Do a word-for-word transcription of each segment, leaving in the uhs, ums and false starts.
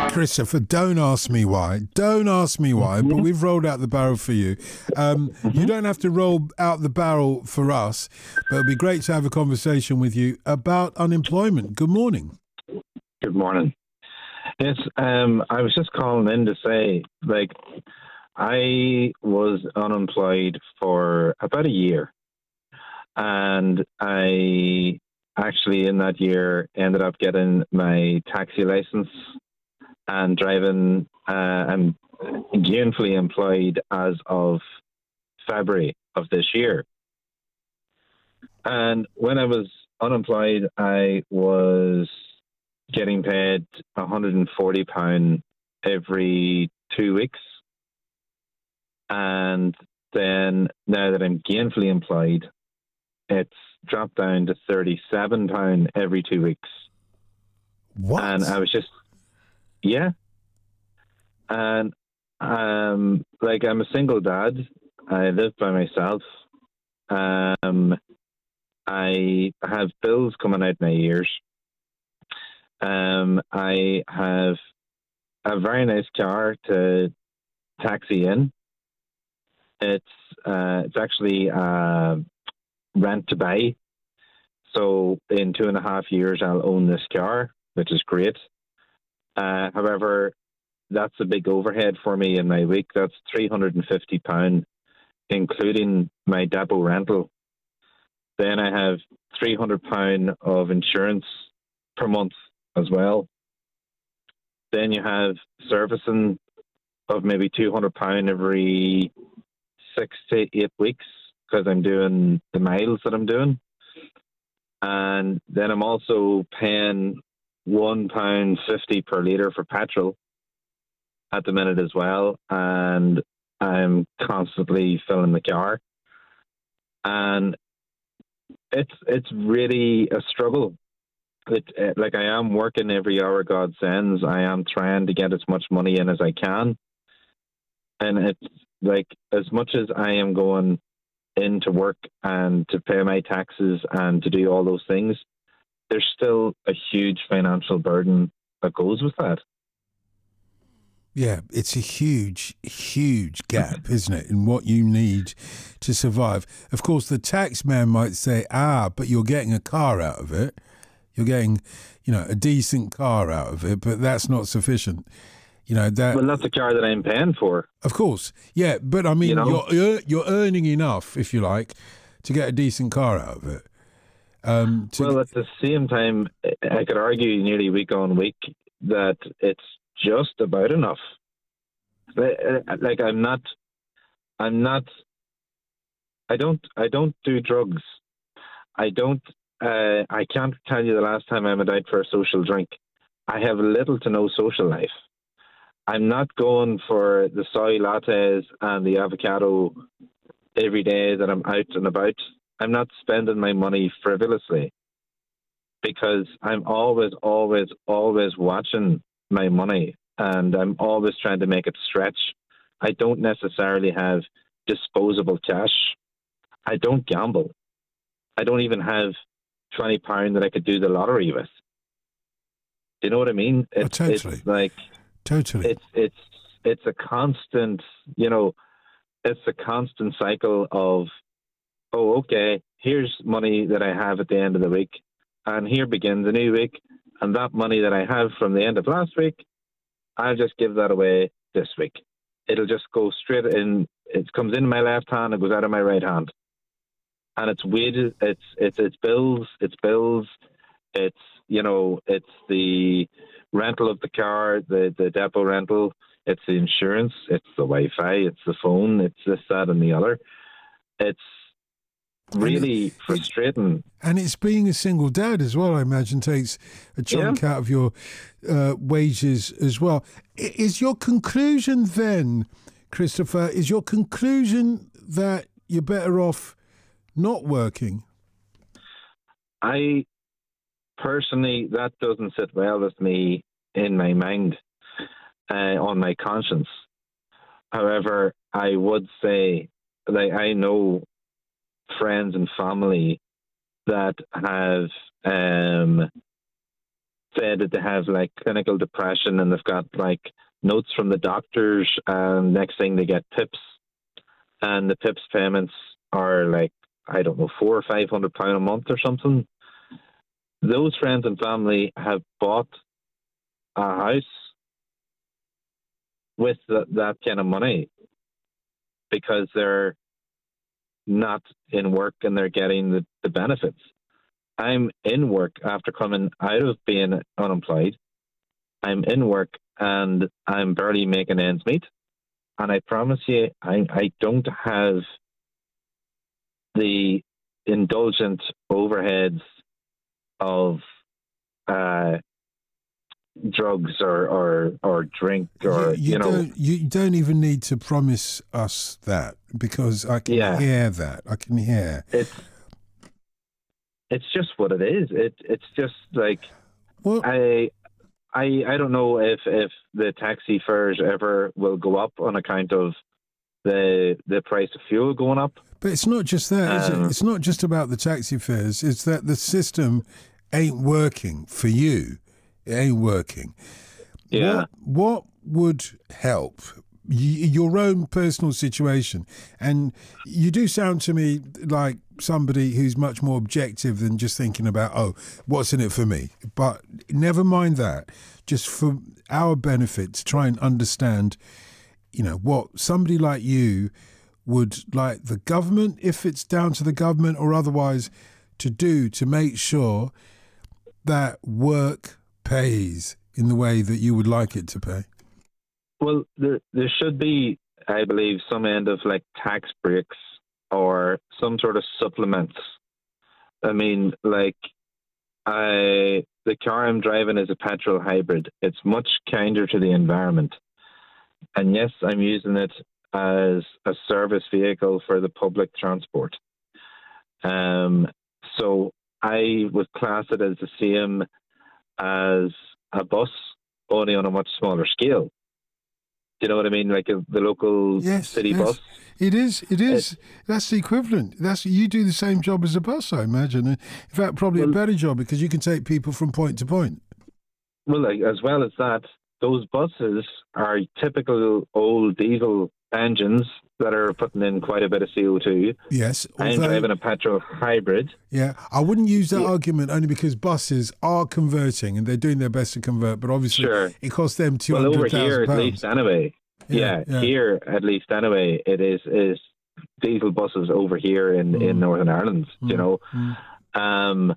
Christopher, don't ask me why. Don't ask me why, but we've rolled out the barrel for you. Um, mm-hmm. You don't have to roll out the barrel for us, but it'll be great to have a conversation with you about unemployment. Good morning. Good morning. Yes, um, I was just calling in to say, like, I was unemployed for about a year, and I actually in that year ended up getting my taxi license and driving. Uh, I'm gainfully employed as of February of this year. And when I was unemployed, I was getting paid one hundred forty pounds every two weeks. And then now that I'm gainfully employed, it's dropped down to thirty-seven pounds every two weeks. What? And I was just, yeah. And um, like I'm a single dad. I live by myself. Um, I have bills coming out my ears. Um, I have a very nice car to taxi in. It's uh, it's actually uh, rent to buy. So in two and a half years, I'll own this car, which is great. Uh, however, that's a big overhead for me in my week. That's three hundred fifty pounds, including my depot rental. Then I have three hundred pounds of insurance per month as well. Then you have servicing of maybe two hundred pounds every six to eight weeks because I'm doing the miles that I'm doing. And then I'm also paying one pound fifty per litre for petrol at the minute as well. And I'm constantly filling the car. And it's it's really a struggle. It, it, like I am working every hour God sends. I am trying to get as much money in as I can. And it's like as much as I am going into work and to pay my taxes and to do all those things, there's still a huge financial burden that goes with that. Yeah, it's a huge, huge gap, isn't it, in what you need to survive. Of course, the tax man might say, ah, but you're getting a car out of it. You're getting, you know, a decent car out of it, but that's not sufficient. You know, that. Well, that's the car that I'm paying for. Of course. Yeah, but I mean, you know? you're you're earning enough, if you like, to get a decent car out of it. Um, to well, at the same time, I could argue nearly week on week that it's just about enough. Like I'm not, I'm not, I don't, I don't do drugs. I don't, uh, I can't tell you the last time I went out for a social drink. I have little to no social life. I'm not going for the soy lattes and the avocado every day that I'm out and about. I'm not spending my money frivolously because I'm always, always, always watching my money and I'm always trying to make it stretch. I don't necessarily have disposable cash. I don't gamble. I don't even have twenty pounds that I could do the lottery with. Do you know what I mean? It's, oh, totally. It's like, totally. It's, it's, it's a constant, you know, it's a constant cycle of, oh, okay, here's money that I have at the end of the week, and here begins a new week, and that money that I have from the end of last week, I'll just give that away this week. It'll just go straight in. It comes in my left hand and goes out of my right hand, and it's wages. It's it's it's bills. It's bills. It's you know it's the rental of the car, the the depot rental. It's the insurance. It's the Wi-Fi. It's the phone. It's this, that, and the other. It's really it, frustrating. It, and it's being a single dad as well, I imagine, takes a chunk yeah. out of your uh, wages as well. Is your conclusion then, Christopher, is your conclusion that you're better off not working? I personally, that doesn't sit well with me in my mind, uh, on my conscience. However, I would say, like, I know friends and family that have um, say that they have like clinical depression and they've got like notes from the doctors, and next thing they get tips, and the tips payments are like, I don't know, four or five hundred pound a month or something. Those friends and family have bought a house with the, that kind of money because they're not in work and they're getting the, the benefits. I'm in work after coming out of being unemployed. I'm in work and I'm barely making ends meet. And I promise you, I, I don't have the indulgent overheads of uh, drugs or, or, or drink or, you, you, you know. Don't, you don't even need to promise us that, because I can yeah, hear that. I can hear. It's, it's just what it is. It, it's just like, well, I... I, I don't know if, if the taxi fares ever will go up on account of the the price of fuel going up. But it's not just that, is Um, it? It's not just about the taxi fares. It's that the system ain't working for you. It ain't working. Yeah. What, what would help? Y- your own personal situation. And you do sound to me like somebody who's much more objective than just thinking about, oh, what's in it for me? But never mind that. Just for our benefit, to try and understand, you know, what somebody like you would like the government, if it's down to the government or otherwise, to do to make sure that work pays in the way that you would like it to pay. Well, there there should be, I believe, some end of like tax breaks or some sort of supplements. I mean, like, I the car I'm driving is a petrol hybrid. It's much kinder to the environment. And yes, I'm using it as a service vehicle for the public transport. Um, so I would class it as the same as a bus, only on a much smaller scale. Do you know what I mean? Like a, the local yes, city yes. bus. It is. It is. It, That's the equivalent. That's you do the same job as a bus, I imagine. In fact, probably well, a better job because you can take people from point to point. Well, like, as well as that, those buses are typical old diesel engines that are putting in quite a bit of C O two. Yes. I'm although, driving a petrol hybrid. Yeah, I wouldn't use that Yeah. argument only because buses are converting and they're doing their best to convert, but obviously Sure. it costs them two Well, hundred over thousand here, pounds. at least anyway. Yeah, yeah. here at least anyway, it is is diesel buses over here in, Mm. in Northern Ireland. Mm. You know, Mm. um,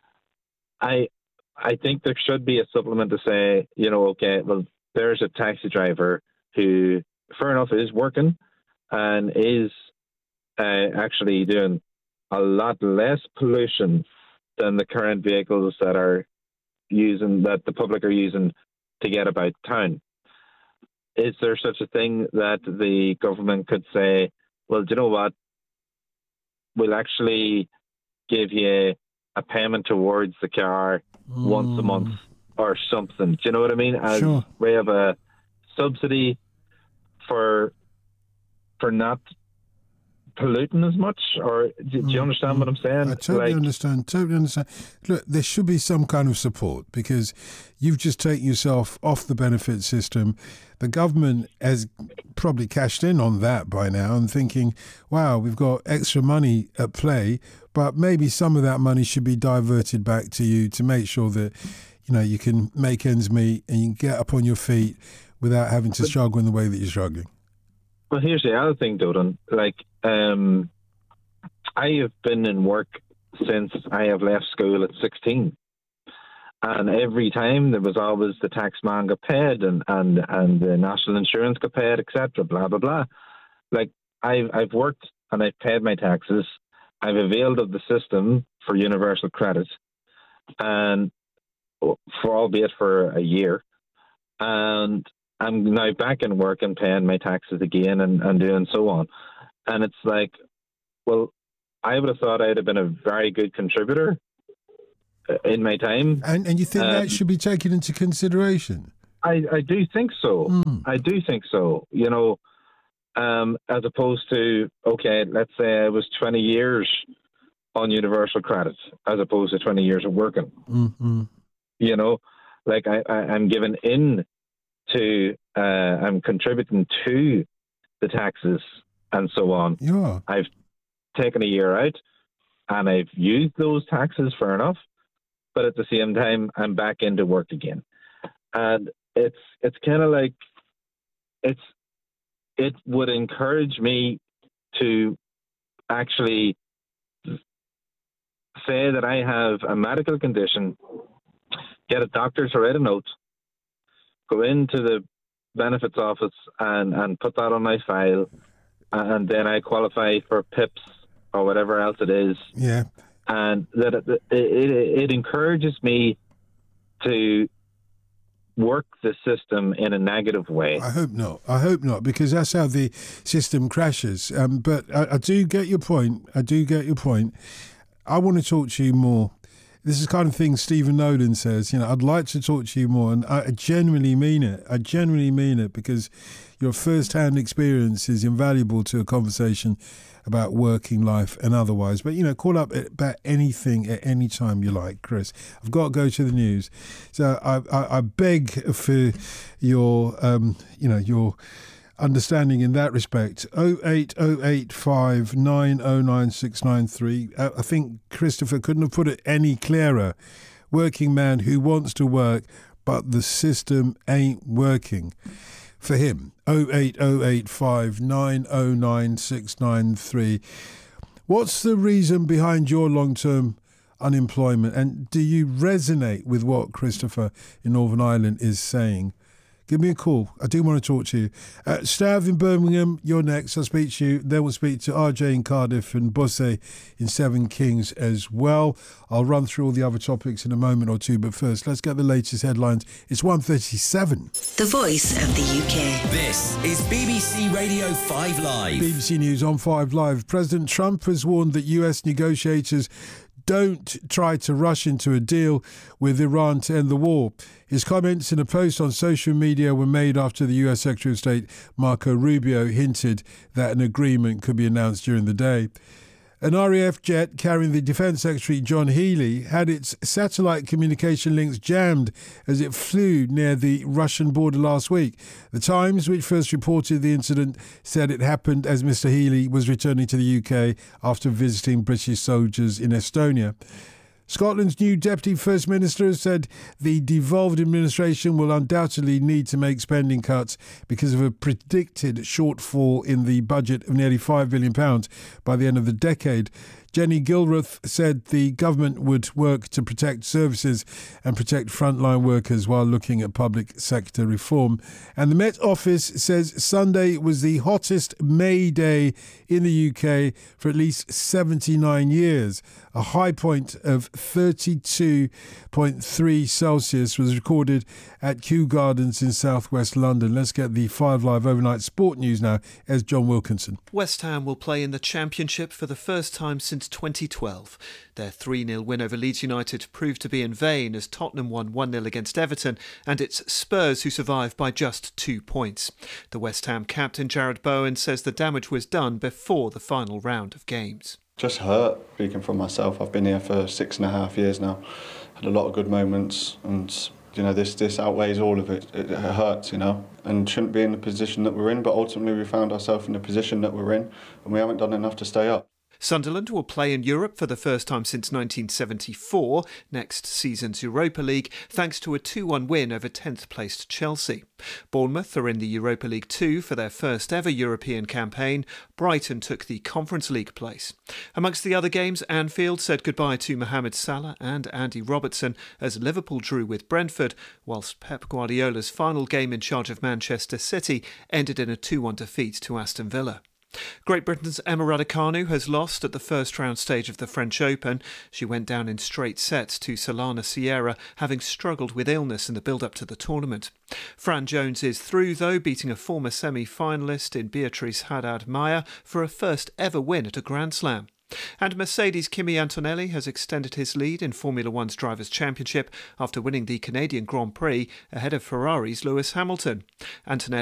I I think there should be a supplement to say, you know, okay, well, there's a taxi driver who, fair enough, is working and is uh, actually doing a lot less pollution than the current vehicles that are using that the public are using to get about town. Is there such a thing that the government could say, well, do you know what? We'll actually give you a payment towards the car Mm. once a month or something. Do you know what I mean? As Sure. we have a subsidy for for not polluting as much, or do, do you understand what I'm saying? I totally Like, understand. Totally understand. Look, there should be some kind of support because you've just taken yourself off the benefit system. The government has probably cashed in on that by now and thinking, wow, we've got extra money at play, but maybe some of that money should be diverted back to you to make sure that, you know, you can make ends meet and you can get up on your feet without having to struggle in the way that you're struggling. well, here's the other thing, Doden. Like, um, I have been in work since I have left school at sixteen. And every time there was always the tax man got paid and, and, and the national insurance got paid, et cetera, blah, blah, blah. Like, I've, I've worked and I've paid my taxes. I've availed of the system for universal credit, and for albeit for a year. And I'm now back in work and paying my taxes again and, and doing so on. And it's like, well, I would have thought I'd have been a very good contributor in my time. And and you think Um, that should be taken into consideration? I, I do think so. Mm. I do think so. You know, um, as opposed to, okay, let's say I was twenty years on universal credit as opposed to twenty years of working. Mm-hmm. You know, Like I, I, I'm giving in to, uh, I'm contributing to the taxes and so on. Yeah. I've taken a year out and I've used those taxes, fair enough. But at the same time, I'm back into work again. And it's it's kind of like, it's it would encourage me to actually say that I have a medical condition, get a doctor to write a note, go into the benefits office and, and put that on my file, and then I qualify for P I Ps or whatever else it is. Yeah. And that it, it, it encourages me to work the system in a negative way. I hope not. I hope not, because that's how the system crashes. Um, but I, I do get your point. I do get your point. I want to talk to you more. This is the kind of thing Stephen Nolan says, you know, I'd like to talk to you more. And I genuinely mean it. I genuinely mean it, because your first-hand experience is invaluable to a conversation about working life and otherwise. But, you know, call up about anything at any time you like, Chris. I've got to go to the news. So I, I, I beg for your, um, you know, your understanding in that respect. oh eight oh eight five nine oh nine six nine three. Uh, I think Christopher couldn't have put it any clearer. Working man who wants to work, but the system ain't working for him. oh eight oh eight five nine oh nine six nine three. What's the reason behind your long-term unemployment? And do you resonate with what Christopher in Northern Ireland is saying? Give me a call. I do want to talk to you. Uh, Stav in Birmingham, you're next. I'll speak to you. Then we'll speak to R J in Cardiff and Busse in Seven Kings as well. I'll run through all the other topics in a moment or two, but first, let's get the latest headlines. It's one thirty-seven. The voice of the U K. This is B B C Radio five Live. B B C News on five Live. President Trump has warned that U S negotiators don't try to rush into a deal with Iran to end the war. His comments in a post on social media were made after the U S Secretary of State Marco Rubio hinted that an agreement could be announced during the day. An R A F jet carrying the Defence Secretary John Healey had its satellite communication links jammed as it flew near the Russian border last week. The Times, which first reported the incident, said it happened as Mister Healey was returning to the U K after visiting British soldiers in Estonia. Scotland's new Deputy First Minister has said the devolved administration will undoubtedly need to make spending cuts because of a predicted shortfall in the budget of nearly five billion pounds by the end of the decade. Jenny Gilruth said the government would work to protect services and protect frontline workers while looking at public sector reform. And the Met Office says Sunday was the hottest May day in the U K for at least seventy-nine years. A high point of thirty-two point three Celsius was recorded at Kew Gardens in southwest London. Let's get the five Live overnight sport news now as John Wilkinson. West Ham will play in the Championship for the first time since twenty twelve. Their three nil win over Leeds United proved to be in vain as Tottenham won one nil against Everton, and it's Spurs who survived by just two points. The West Ham captain Jarrod Bowen says the damage was done before the final round of games. Just hurt, speaking for myself. I've been here for six and a half years now. Had a lot of good moments, and you know this this outweighs all of it. It, it hurts, you know, and shouldn't be in the position that we're in. But ultimately, we found ourselves in the position that we're in, and we haven't done enough to stay up. Sunderland will play in Europe for the first time since nineteen seventy-four, next season's Europa League, thanks to a two one win over tenth-placed Chelsea. Bournemouth are in the Europa League two for their first ever European campaign. Brighton took the Conference League place. Amongst the other games, Anfield said goodbye to Mohamed Salah and Andy Robertson as Liverpool drew with Brentford, whilst Pep Guardiola's final game in charge of Manchester City ended in a two one defeat to Aston Villa. Great Britain's Emma Raducanu has lost at the first round stage of the French Open. She went down in straight sets to Solana Sierra, having struggled with illness in the build-up to the tournament. Fran Jones is through, though, beating a former semi-finalist in Beatrice Haddad-Maia for a first ever win at a Grand Slam. And Mercedes' Kimi Antonelli has extended his lead in Formula One's Drivers' Championship after winning the Canadian Grand Prix ahead of Ferrari's Lewis Hamilton. Antonelli